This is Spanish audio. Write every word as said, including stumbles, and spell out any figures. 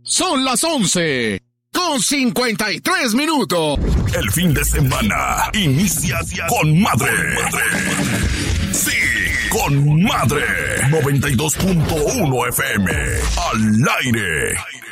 Son las once con cincuenta y tres minutos. El fin de semana inicia con madre. Sí, con madre. noventa y dos punto uno F M. Al aire.